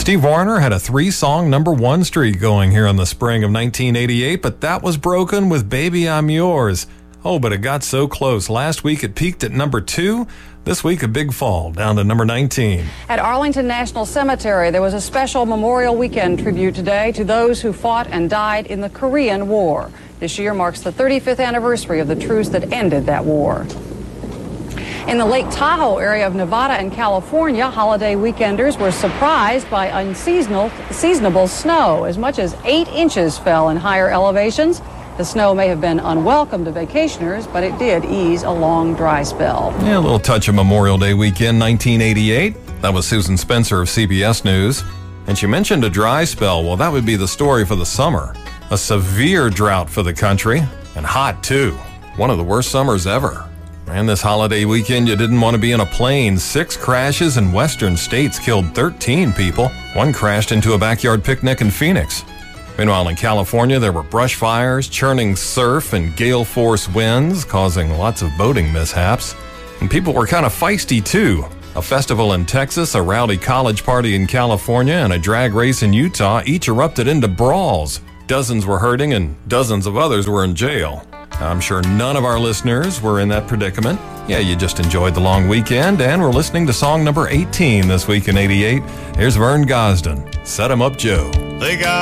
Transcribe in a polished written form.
Steve Wariner had a 3-song #1 streak going here in the spring of 1988, but that was broken with Baby I'm Yours. Oh, but it got so close. Last week it peaked at #2. This week a big fall, down to #19. At Arlington National Cemetery, there was a special Memorial Weekend tribute today to those who fought and died in the Korean War. This year marks the 35th anniversary of the truce that ended that war. In the Lake Tahoe area of Nevada and California, holiday weekenders were surprised by unseasonable snow. As much as 8 inches fell in higher elevations. The snow may have been unwelcome to vacationers, but it did ease a long dry spell. Yeah, a little touch of Memorial Day weekend 1988. That was Susan Spencer of CBS News. And she mentioned a dry spell. Well, that would be the story for the summer. A severe drought for the country, and hot too. One of the worst summers ever. And this holiday weekend, you didn't want to be in a plane. 6 crashes in western states killed 13 people. One crashed into a backyard picnic in Phoenix. Meanwhile, in California, there were brush fires, churning surf, and gale force winds, causing lots of boating mishaps. And people were kind of feisty, too. A festival in Texas, a rowdy college party in California, and a drag race in Utah each erupted into brawls. Dozens were hurting, and dozens of others were in jail. I'm sure none of our listeners were in that predicament. Yeah, you just enjoyed the long weekend, and we're listening to song number 18 this week in 88. Here's Vern Gosdin, Set 'em Up Joe. They got